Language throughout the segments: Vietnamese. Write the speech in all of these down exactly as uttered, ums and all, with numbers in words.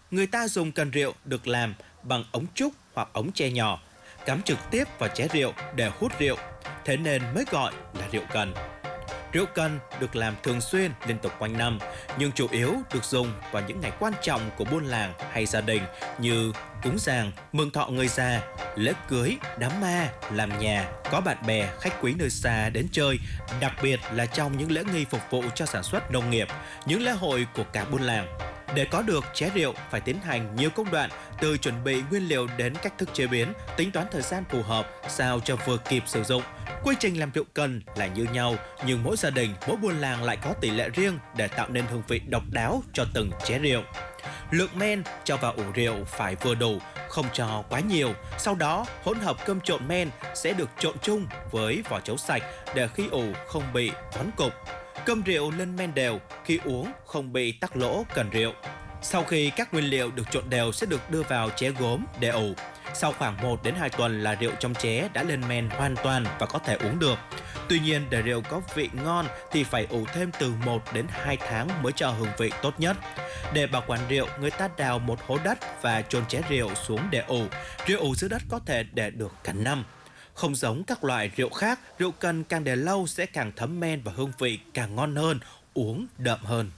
Người ta dùng cần rượu được làm bằng ống trúc hoặc ống tre nhỏ, cắm trực tiếp vào chén rượu để hút rượu, thế nên mới gọi là rượu cần. Rượu cần được làm thường xuyên liên tục quanh năm, nhưng chủ yếu được dùng vào những ngày quan trọng của buôn làng hay gia đình như cúng giàng, mừng thọ người già, lễ cưới, đám ma, làm nhà, có bạn bè, khách quý nơi xa đến chơi, đặc biệt là trong những lễ nghi phục vụ cho sản xuất nông nghiệp, những lễ hội của cả buôn làng. Để có được chén rượu phải tiến hành nhiều công đoạn, từ chuẩn bị nguyên liệu đến cách thức chế biến, tính toán thời gian phù hợp sao cho vừa kịp sử dụng. Quy trình làm rượu cần là như nhau, nhưng mỗi gia đình, mỗi buôn làng lại có tỷ lệ riêng để tạo nên hương vị độc đáo cho từng chén rượu. Lượng men cho vào ủ rượu phải vừa đủ, không cho quá nhiều. Sau đó, hỗn hợp cơm trộn men sẽ được trộn chung với vỏ trấu sạch để khi ủ không bị vón cục. Cơm rượu lên men đều, khi uống không bị tắc lỗ cần rượu. Sau khi các nguyên liệu được trộn đều sẽ được đưa vào ché gốm để ủ. Sau khoảng một đến hai tuần là rượu trong ché đã lên men hoàn toàn và có thể uống được. Tuy nhiên, để rượu có vị ngon thì phải ủ thêm từ một đến hai tháng mới cho hương vị tốt nhất. Để bảo quản rượu, người ta đào một hố đất và chôn ché rượu xuống để ủ. Rượu ủ dưới đất có thể để được cả năm. Không giống các loại rượu khác, rượu cần càng để lâu sẽ càng thấm men và hương vị càng ngon hơn, uống đậm hơn.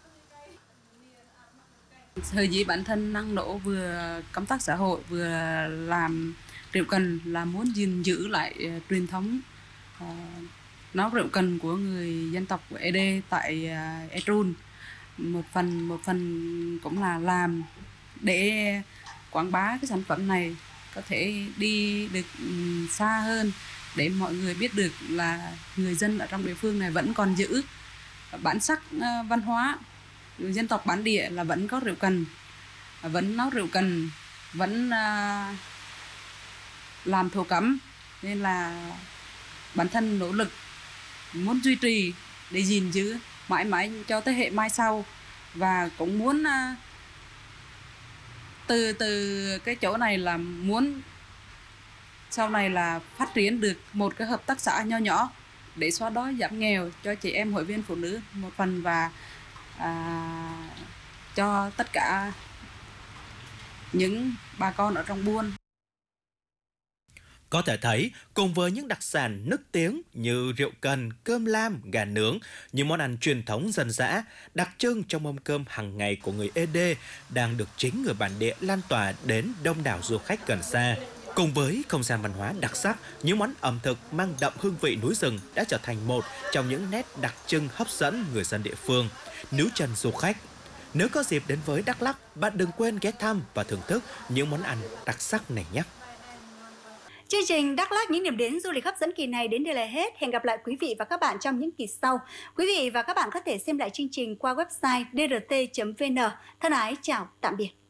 Thời dĩ bản thân năng nổ vừa công tác xã hội vừa làm rượu cần là muốn gìn giữ lại uh, truyền thống uh, nấu rượu cần của người dân tộc của ê đê tại uh, Etrun. Một phần một phần cũng là làm để quảng bá cái sản phẩm này có thể đi được um, xa hơn, để mọi người biết được là người dân ở trong địa phương này vẫn còn giữ bản sắc uh, văn hóa. Người dân tộc bản địa là vẫn có rượu cần, vẫn nấu rượu cần, vẫn uh, làm thổ cẩm, nên là bản thân nỗ lực muốn duy trì để gìn giữ mãi mãi cho thế hệ mai sau, và cũng muốn uh, từ từ cái chỗ này là muốn sau này là phát triển được một cái hợp tác xã nho nhỏ để xóa đói giảm nghèo cho chị em hội viên phụ nữ một phần, và À, cho tất cả những bà con ở trong buôn. Có thể thấy, cùng với những đặc sản nức tiếng như rượu cần, cơm lam, gà nướng, những món ăn truyền thống dân dã, đặc trưng trong mâm cơm hàng ngày của người ê đê đang được chính người bản địa lan tỏa đến đông đảo du khách gần xa. Cùng với không gian văn hóa đặc sắc, những món ẩm thực mang đậm hương vị núi rừng đã trở thành một trong những nét đặc trưng hấp dẫn người dân địa phương, níu chân du khách. Nếu có dịp đến với Đắk Lắk, bạn đừng quên ghé thăm và thưởng thức những món ăn đặc sắc này nhé. Chương trình Đắk Lắk những điểm đến du lịch hấp dẫn kỳ này đến đây là hết. Hẹn gặp lại quý vị và các bạn trong những kỳ sau. Quý vị và các bạn có thể xem lại chương trình qua website d r t chấm v n. Thân ái chào tạm biệt.